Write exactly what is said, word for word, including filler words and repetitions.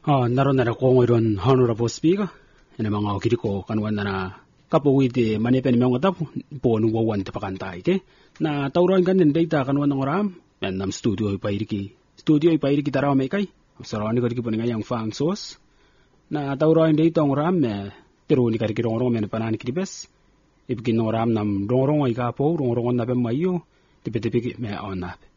Ah, naroon na ako ngayon honorable speaker. Ina mga okiri ko kanuan na kapawid manipen mga tap po nung wawan tapakantay ke. Na tauran kan din data kanuan ng oram. Yan nam studio ipairiki. Studio ipairiki taraw may kay. Sarani ko diki po nga yang fang sauce. Na tauran data ng oram tiro ni kari kirong rong men panan kiribes. Ibigin ng oram nam rong rong ay kapo rong rong na pemayo. Tipe-tipe me onap.